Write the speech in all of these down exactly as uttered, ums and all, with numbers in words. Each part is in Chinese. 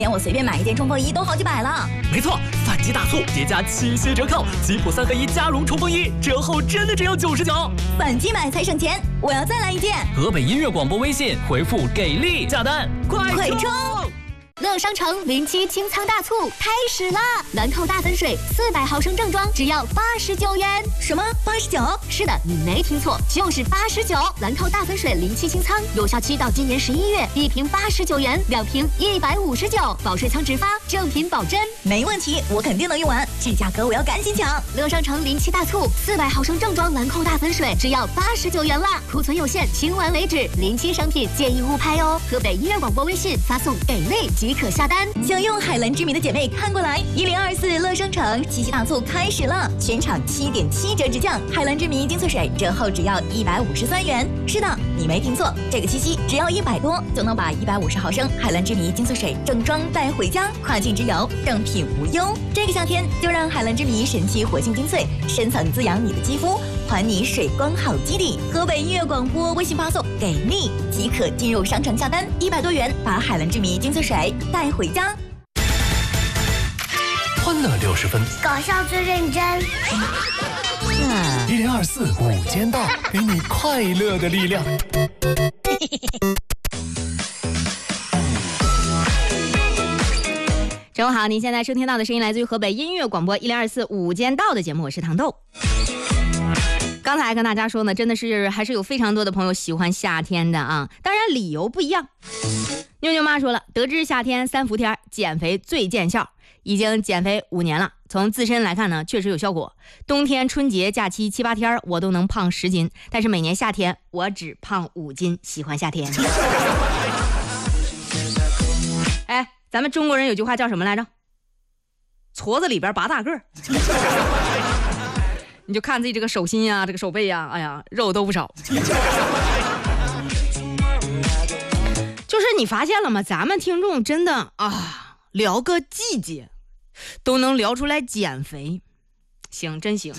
连我随便买一件冲锋衣都好几百了。 没错，反击大促叠加七夕折扣，吉普三合一加绒冲锋衣折后真的只有九十九， 反击买才省钱，我要再来一件。 河北音乐广播微信回复给力下单，快快冲！ 乐商城零七清仓大促开始啦！兰蔻大粉水四百毫升正装只要八十九元。 什么？八十九？ 是的，你没听错，就是八十九。兰蔻大粉水零七清仓有效期到今年十一月，一瓶八十九元，两瓶一百五十九，保税仓直发，正品保真， 没问题，我肯定能用完。这价格我要赶紧抢！ 乐商城零七大促，四百毫升正装兰蔻大粉水只要八十九元啦，库存有限，清完为止。零七商品建议勿拍哦。河北音乐广播微信发送给力即可下单。 想用海蓝之谜的姐妹看过来，一零二四乐商城七夕大促开始了，全场七点七折直降，海蓝之谜精粹水折后只要一百五十三元。是的，你没听错，这个七夕只要一百多就能把一百五十毫升海蓝之谜精粹水正装带回家，跨境直邮，正品无忧。这个夏天就让海蓝之谜神奇活性精粹深层滋养你的肌肤，还你水光好基底。河北音乐广播微信发送给力即可进入商城下单，一百多元把海蓝之谜精粹水带回家。 欢乐六十分， 搞笑最认真。 一零二四午间到，给你快乐的力量。 中午好，您现在收听到的声音来自于河北音乐广播一零二四午间到的节目，我是糖豆。刚才跟大家说呢，真的是还是有非常多的朋友喜欢夏天的啊，当然理由不一样。妞妞妈说了，得知夏天三伏天减肥最见效，已经减肥五年了，从自身来看呢，确实有效果。冬天春节假期七八天我都能胖十斤，但是每年夏天我只胖五斤，喜欢夏天。哎，咱们中国人有句话叫什么来着？矬子里边拔大个儿。你就看自己这个手心呀、啊，这个手背呀、啊，哎呀，肉都不少。就是你发现了吗？咱们听众真的啊，聊个季节都能聊出来减肥，行，真行。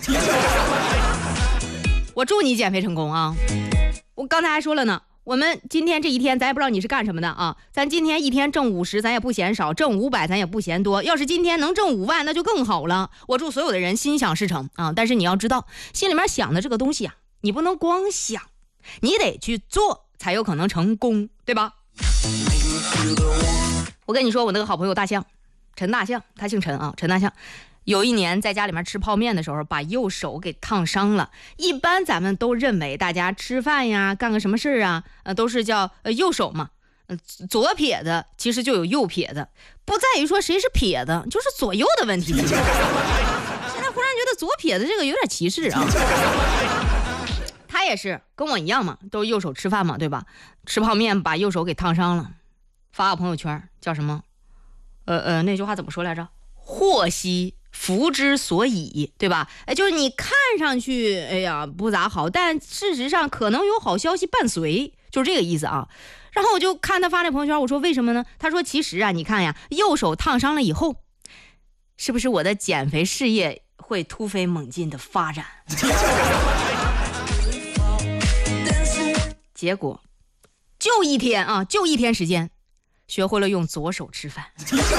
我祝你减肥成功啊！我刚才还说了呢，我们今天这一天咱也不知道你是干什么的啊，咱今天一天挣五十咱也不嫌少，挣五百咱也不嫌多，要是今天能挣五万那就更好了。我祝所有的人心想事成啊！但是你要知道，心里面想的这个东西啊，你不能光想，你得去做才有可能成功，对吧？我跟你说，我那个好朋友大象，陈大象，他姓陈啊，陈大象有一年在家里面吃泡面的时候，把右手给烫伤了。一般咱们都认为大家吃饭呀，干个什么事啊，呃，都是叫呃右手嘛。呃，左撇子其实就有右撇子，不在于说谁是撇子，就是左右的问题。现在忽然觉得左撇子这个有点歧视啊。他也是跟我一样嘛，都是右手吃饭嘛，对吧？吃泡面把右手给烫伤了，发个朋友圈叫什么？呃呃，那句话怎么说来着？祸兮福之所以，对吧？哎，就是你看上去，哎呀不咋好，但事实上可能有好消息伴随，就是这个意思啊。然后我就看他发那朋友圈，我说为什么呢？他说其实啊，你看呀，右手烫伤了以后，是不是我的减肥事业会突飞猛进的发展？结果就一天啊，就一天时间，学会了用左手吃饭。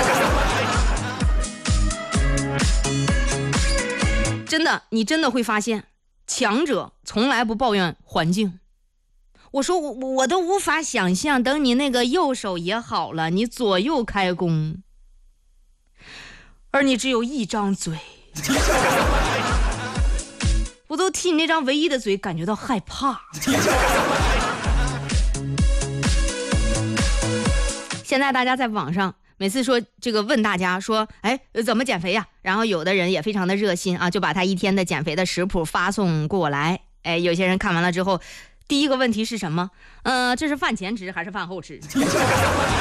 真的，你真的会发现，强者从来不抱怨环境。我说我我都无法想象，等你那个右手也好了，你左右开弓，而你只有一张嘴，我都替你那张唯一的嘴感觉到害怕。现在大家在网上每次说这个问大家说，哎，怎么减肥呀？然后有的人也非常的热心啊，就把他一天的减肥的食谱发送过来。哎，有些人看完了之后，第一个问题是什么？呃，这是饭前吃还是饭后吃？